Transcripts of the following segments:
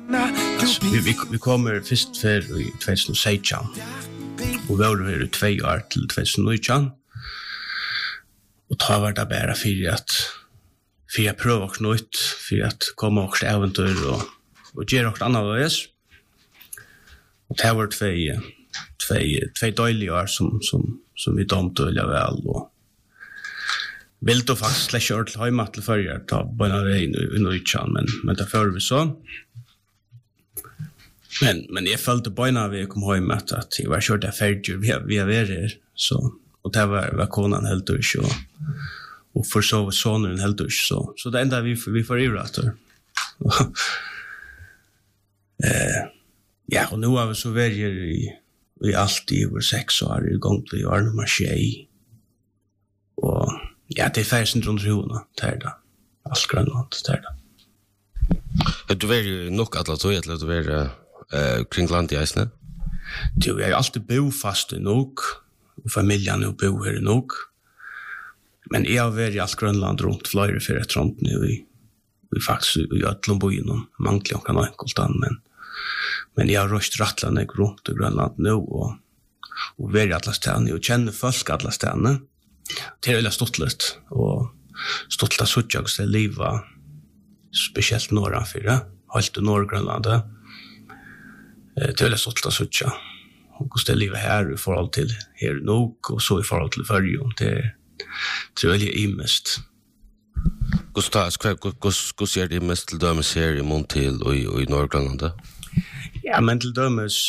Vi kommer först för i 2016 och var det i 2 år till 2019 och tar var det bara för att pröva och nytt för att komma och äventyr och göra något annat och det var två dåliga år som vi dömde väldigt väl och vill då faktiskt släcka till hemma till förr ta bara det i Norrland men det för vi så men jag följde på när vi kom hem att jag var kört färdig vi har varit så och det var konan helt och för så sonen helt så det enda vi får i rätter ja och nu har vi så väljer vi alltid över 6 år i gång till år nummer 6 och ja det är färsen runt hona där allt Grönland där du är ju nog alla så att du är kring land i Isne? Du är alltid bofast nog och familjen nu bor här nog. Men jag har varit i allt Grönland runt flera för ett runt nu vi faktiskt i Ötlundbojen och Manklion kan enkelt men jag har röst rattlande runt i Grönland nu och varit i alla städerna och känner folk alla städerna. Det är väldigt stolt och stolt att sucha och ställa liva speciellt norra för det. Helt i Norrgrönland. Det är väldigt stolt att sucha och ställa liva här i förhåll till här nog och så i förhåll till förrjun. Det är väldigt immest. Hur ser det mest till dömes här i Montil och i Norrgrönland? Ja, men till dömes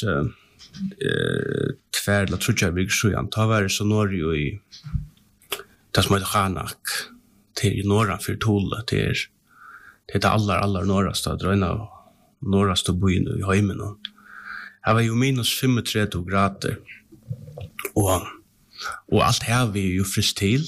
tvärla tror jag vi sjöan tar var så Norge i det som heter Hanak till norra för Tolle till det allra norraste dröna norraste byn i Heimen. Här var ju minus 35 grader och allt här vi ju fryst till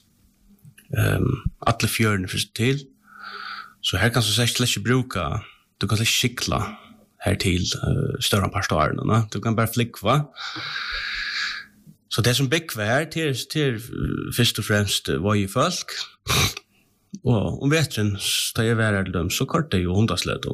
alla fjörden fryst till så här kan så säkert släcka bruka du kan släcka cykla här till större pastorerna du kan bara flickva så det som bäck var till först och främst var ju folk och om vetren står jag värre dem så kort det ju hundasled